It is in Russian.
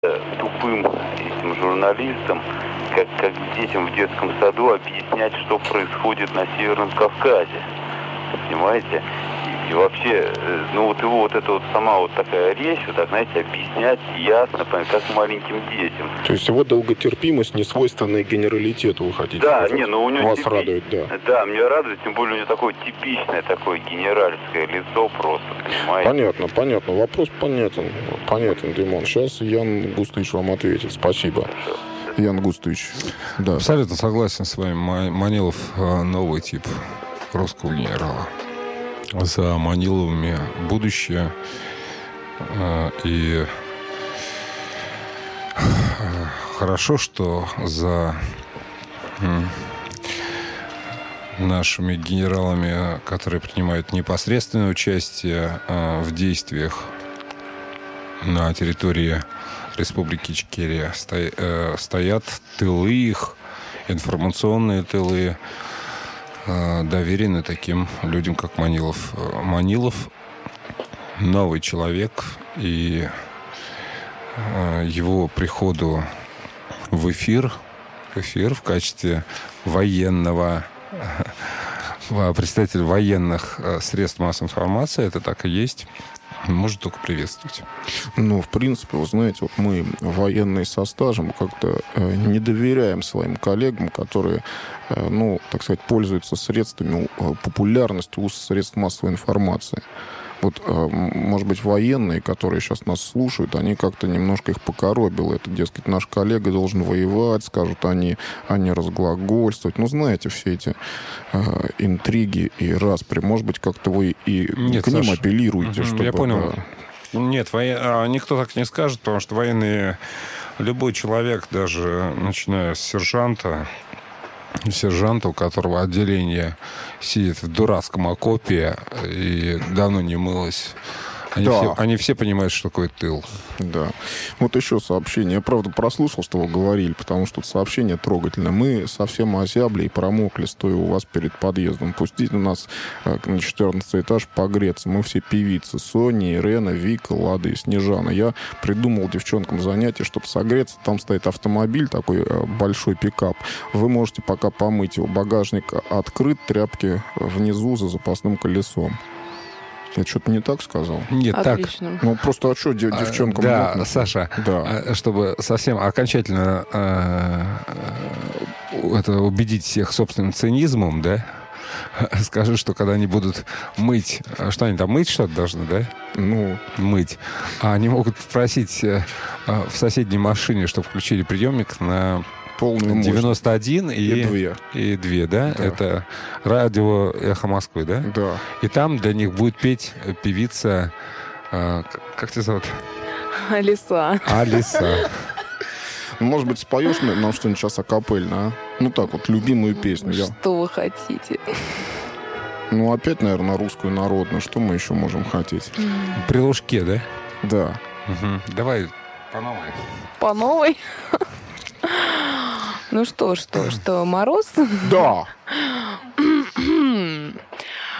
тупым этим журналистам, как детям в детском саду объяснять, что происходит на Северном Кавказе. Понимаете? И вообще, ну вот его вот эта вот сама вот такая речь, вот так, знаете, объяснять ясно, как маленьким детям. То есть его долготерпимость не свойственна генералитету, вы хотите да, сказать? Не, ну у него вас радует, да. Да, меня радует, тем более у него такое типичное, такое генеральское лицо просто, понимаете? Понятно. Вопрос понятен, Димон. Сейчас Ян Густович вам ответит. Спасибо. Ян Густович. Да. Абсолютно согласен с вами. Манилов новый тип русского генерала. За Маниловыми будущее. И хорошо, что за нашими генералами, которые принимают непосредственное участие в действиях на территории Республики Ичкерия, стоят тылы их, информационные тылы, доверены таким людям, как Манилов. Манилов новый человек, и его приходу в эфир в качестве военного представителя военных средств массовой информации, это так и есть, может только приветствовать. Ну, в принципе, вы знаете, вот мы, военные со стажем, как-то не доверяем своим коллегам, которые, ну, так сказать, пользуются средствами популярности у средств массовой информации. Вот, может быть, военные, которые сейчас нас слушают, они как-то немножко их покоробило. Это, дескать, наш коллега должен воевать, скажут они разглагольствовать. Ну, знаете, все эти интриги и распри. Может быть, как-то вы и к ним Саша, апеллируете, чтобы... Я понял. Да... Нет, никто так не скажет, потому что военные... Любой человек, даже начиная с сержанта, у которого отделение сидит в дурацком окопе и давно не мылось. Они все понимают, что такое тыл. Да. Вот еще сообщение. Я, правда, прослушал, что вы говорили, потому что сообщение трогательное. Мы совсем озябли и промокли, стоя у вас перед подъездом. Пустите нас на 14 этаж погреться. Мы все певицы. Соня, Ирена, Вика, Лада и Снежана. Я придумал девчонкам занятие, чтобы согреться. Там стоит автомобиль, такой большой пикап. Вы можете пока помыть его. Багажник открыт, тряпки внизу за запасным колесом. Я что-то не так сказал? Нет, отлично. так. Ну, просто а что девчонкам... Да, Саша, да. Чтобы совсем окончательно убедить всех собственным цинизмом, да, скажи, что когда они будут мыть... Что они там, мыть что-то должны, да? Ну, мыть. А они могут попросить в соседней машине, чтобы включили приемник на... 91 и 2, да? Да. Это радио «Эхо Москвы», да? Да. И там для них будет петь певица... как тебя зовут? Алиса. Может быть, споешь нам что-нибудь сейчас акапельно, а? Ну так вот, любимую песню. Что вы хотите? Ну, опять, наверное, русскую народную. Что мы еще можем хотеть? При Лужке, да? Да. Угу. Давай по новой. По новой? Ну что, Мороз? Да.